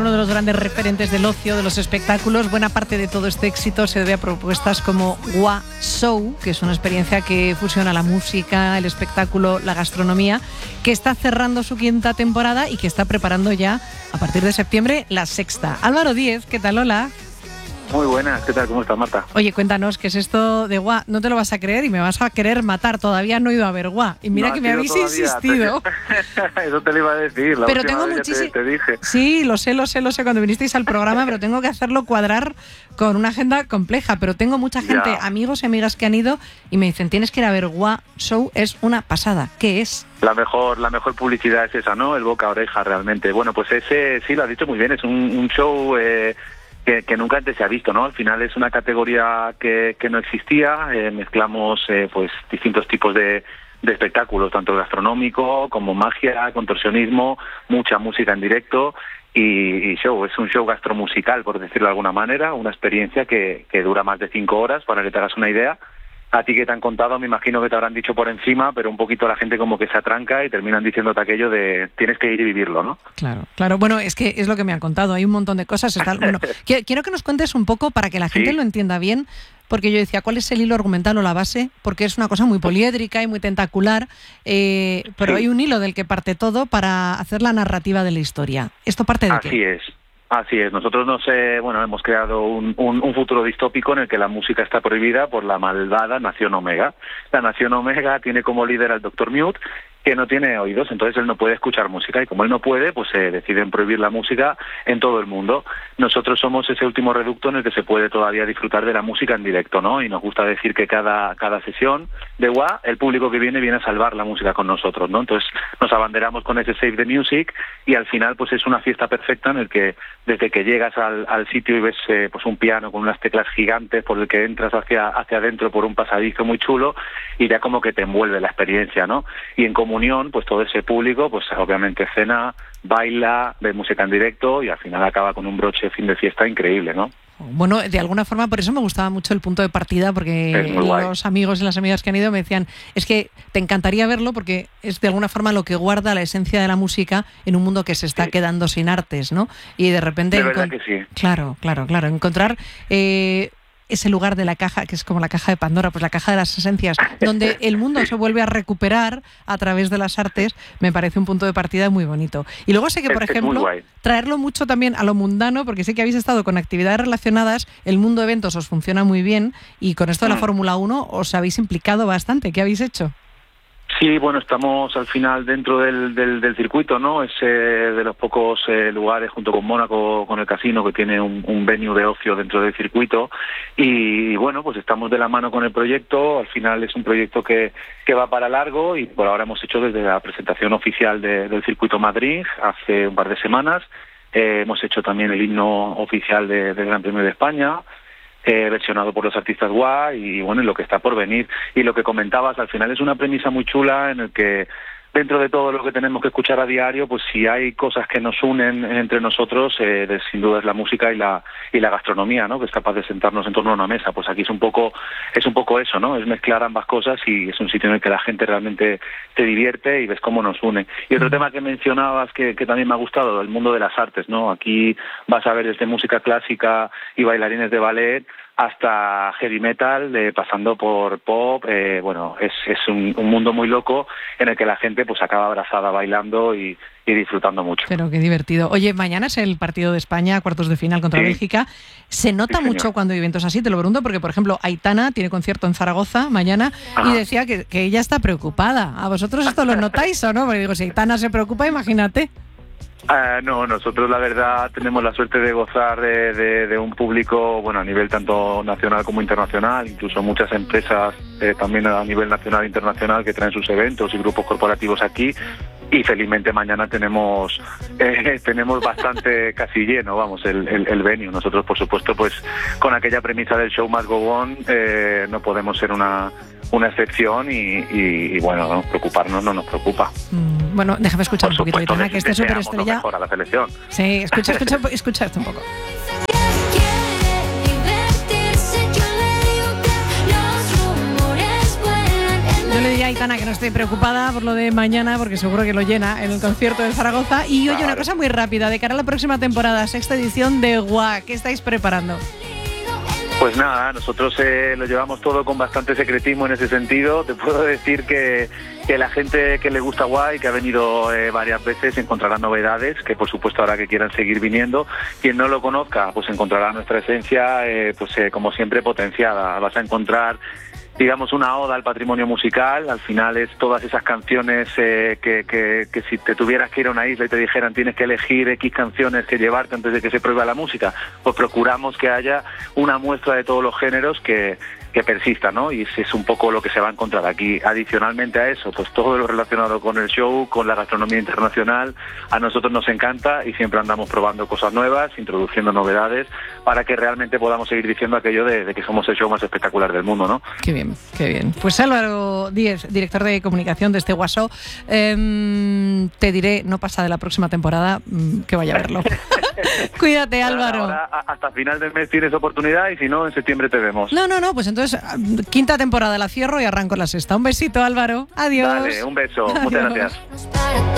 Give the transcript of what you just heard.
uno de los grandes referentes del ocio, de los espectáculos. Buena parte de todo este éxito se debe a propuestas como GUA Show, que es una experiencia que fusiona la música, el espectáculo, la gastronomía, que está cerrando su 5ª temporada y que está preparando ya, a partir de septiembre, la 6ª. Álvaro Díez, ¿qué tal? Hola. Muy buenas, ¿qué tal? ¿Cómo estás, Marta? Oye, cuéntanos, ¿qué es esto de GUA? No te lo vas a creer y me vas a querer matar. Todavía no he ido a ver GUA. Y mira que me habéis insistido. Eso te lo iba a decir. Pero tengo muchísimo. Te dije. Sí, lo sé cuando vinisteis al programa, pero tengo que hacerlo cuadrar con una agenda compleja. Pero tengo mucha gente, amigos y amigas que han ido y me dicen, tienes que ir a ver GUA Show, es una pasada. ¿Qué es? La mejor publicidad es esa, ¿no? El boca a oreja, realmente. Bueno, pues ese, sí, lo has dicho muy bien, es un show que nunca antes se ha visto, ¿no? Al final es una categoría que no existía, mezclamos pues distintos tipos de espectáculos, tanto gastronómico como magia, contorsionismo, mucha música en directo y show. Es un show gastromusical, por decirlo de alguna manera, una experiencia que dura más de 5 horas, para que te hagas una idea. A ti que te han contado, me imagino que te habrán dicho por encima, pero un poquito la gente como que se atranca y terminan diciéndote aquello de tienes que ir y vivirlo, ¿no? Claro. Bueno, es que es lo que me han contado. Hay un montón de cosas. Bueno, quiero que nos cuentes un poco para que la gente lo entienda bien, porque yo decía, ¿cuál es el hilo argumental o la base? Porque es una cosa muy poliédrica y muy tentacular, pero hay un hilo del que parte todo para hacer la narrativa de la historia. ¿Esto parte de qué? Así es. Nosotros hemos creado un futuro distópico en el que la música está prohibida por la malvada Nación Omega. La Nación Omega tiene como líder al Dr. Mute, que no tiene oídos, entonces él no puede escuchar música, y como él no puede, pues se deciden prohibir la música en todo el mundo. Nosotros somos ese último reducto en el que se puede todavía disfrutar de la música en directo, ¿no? Y nos gusta decir que cada sesión de GUA, el público que viene a salvar la música con nosotros, ¿no? Entonces nos abanderamos con ese Save the Music y al final pues es una fiesta perfecta en el que desde que llegas al sitio y ves pues un piano con unas teclas gigantes por el que entras hacia adentro por un pasadizo muy chulo y ya como que te envuelve la experiencia, ¿no? Y en comunión, pues todo ese público, pues obviamente cena, baila, ve música en directo y al final acaba con un broche de fin de fiesta increíble, ¿no? Bueno, de alguna forma, por eso me gustaba mucho el punto de partida, porque los amigos y las amigas que han ido me decían, es que te encantaría verlo porque es de alguna forma lo que guarda la esencia de la música en un mundo que se está quedando sin artes, ¿no? Y de repente... De verdad que sí. Claro. Encontrar... ese lugar de la caja, que es como la caja de Pandora, pues la caja de las esencias, donde el mundo se vuelve a recuperar a través de las artes, me parece un punto de partida muy bonito. Y luego sé que, por ejemplo, traerlo mucho también a lo mundano, porque sé que habéis estado con actividades relacionadas, el mundo de eventos os funciona muy bien, y con esto de la Fórmula 1 os habéis implicado bastante. ¿Qué habéis hecho? Sí, bueno, estamos al final dentro del circuito, ¿no? Es de los pocos lugares, junto con Mónaco, con el casino, que tiene un venue de ocio dentro del circuito. Y bueno, pues estamos de la mano con el proyecto. Al final es un proyecto que va para largo y por ahora hemos hecho desde la presentación oficial del Circuito Madrid hace un par de semanas. Hemos hecho también el himno oficial del Gran Premio de España, versionado por los artistas GUA y bueno, lo que está por venir. Y lo que comentabas, al final es una premisa muy chula en el que dentro de todo lo que tenemos que escuchar a diario, pues si hay cosas que nos unen entre nosotros, sin duda es la música y la gastronomía, ¿no? Que es capaz de sentarnos en torno a una mesa. Pues aquí es un poco eso, ¿no? Es mezclar ambas cosas y es un sitio en el que la gente realmente se divierte y ves cómo nos une. Y otro tema que mencionabas que también me ha gustado, el mundo de las artes, ¿no? Aquí vas a ver desde música clásica y bailarines de ballet hasta heavy metal, pasando por pop. Bueno, es un mundo muy loco en el que la gente pues acaba abrazada bailando y disfrutando mucho. Pero qué divertido. Oye, mañana es el partido de España, cuartos de final contra Bélgica. ¿Se nota mucho cuando hay eventos así? Te lo pregunto porque, por ejemplo, Aitana tiene concierto en Zaragoza mañana y decía que ella está preocupada. ¿A vosotros esto lo notáis o no? Porque digo, si Aitana se preocupa, imagínate. No, nosotros la verdad tenemos la suerte de gozar de un público, bueno, a nivel tanto nacional como internacional, incluso muchas empresas también a nivel nacional e internacional que traen sus eventos y grupos corporativos aquí. Y felizmente mañana tenemos bastante casi lleno, vamos, el venue. Nosotros, por supuesto, pues con aquella premisa del show must go on, no podemos ser una excepción y bueno, no preocuparnos no nos preocupa. Bueno, déjame escuchar un poquito de Aitana, que esté superestrella. Mejor a la selección. Sí, escucha esto un poco. Yo le ya, Aitana, que no estoy preocupada por lo de mañana, porque seguro que lo llena en el concierto de Zaragoza. Y oye, una cosa muy rápida, de cara a la próxima temporada, 6ª edición de GUA, ¿qué estáis preparando? Pues nada, nosotros lo llevamos todo con bastante secretismo en ese sentido. Te puedo decir que la gente que le gusta Guay, que ha venido varias veces, encontrará novedades, que por supuesto ahora que quieran seguir viniendo. Quien no lo conozca, pues encontrará nuestra esencia, como siempre, potenciada. Vas a encontrar, digamos, una oda al patrimonio musical. Al final es todas esas canciones que si te tuvieras que ir a una isla y te dijeran tienes que elegir X canciones que llevarte antes de que se prohíba la música, pues procuramos que haya una muestra de todos los géneros que persista, ¿no? Y es un poco lo que se va a encontrar aquí. Adicionalmente a eso, pues todo lo relacionado con el show, con la gastronomía internacional, a nosotros nos encanta y siempre andamos probando cosas nuevas, introduciendo novedades, para que realmente podamos seguir diciendo aquello de que somos el show más espectacular del mundo, ¿no? Qué bien, qué bien. Pues Álvaro Díez, director de comunicación de este Guasó, te diré, no pasa de la próxima temporada, que vaya a verlo. Cuídate, Álvaro. Ahora, hasta final del mes tienes oportunidad y si no, en septiembre te vemos. No, pues entonces 5ª temporada la cierro y arranco la 6ª. Un besito, Álvaro. Adiós. Dale, un beso. Muchas gracias.